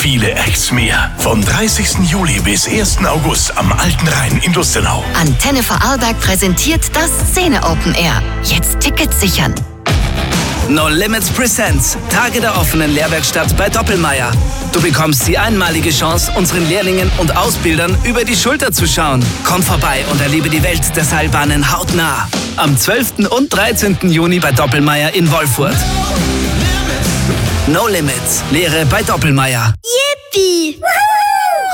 Viele Acts mehr. Vom 30. Juli bis 1. August am Alten Rhein in Lustenau. Antenne Vorarlberg präsentiert das Szene Open Air. Jetzt Tickets sichern. No Limits Presents. Tage der offenen Lehrwerkstatt bei Doppelmayr. Du bekommst die einmalige Chance, unseren Lehrlingen und Ausbildern über die Schulter zu schauen. Komm vorbei und erlebe die Welt der Seilbahnen hautnah. Am 12. und 13. Juni bei Doppelmayr in Wolfurt. No Limits. Lehre bei Doppelmayr. Yippie!